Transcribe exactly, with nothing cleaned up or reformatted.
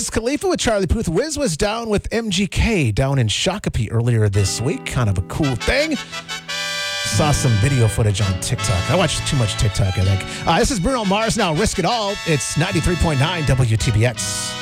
Wiz Khalifa with Charlie Puth. Wiz was down with M G K down in Shakopee earlier this week. Kind of a cool thing. Saw some video footage on TikTok. I watched too much TikTok, I think. Uh, this is Bruno Mars now. Risk It All. It's ninety-three point nine W T B X.